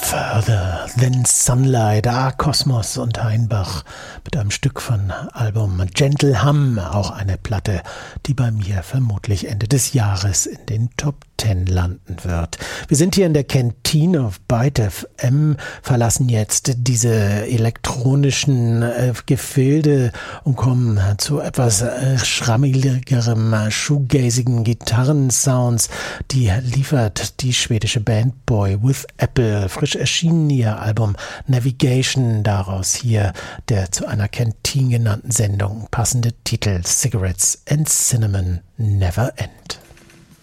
Further Than Sunlight, Kosmos und Heinbach mit einem Stück von Album Gentle Hum, auch eine Platte, die bei mir vermutlich Ende des Jahres in den Top 10 landen wird. Wir sind hier in der Kantine auf Byte FM, verlassen jetzt diese elektronischen Gefilde und kommen zu etwas schrammeligerem, shoegazigen Gitarrensounds. Die liefert die schwedische Band Boy with Apple. Frisch erschienen ihr Album Navigation, daraus hier der zu einer Kantine genannten Sendung passende Titel Cigarettes and Cinnamon Never End.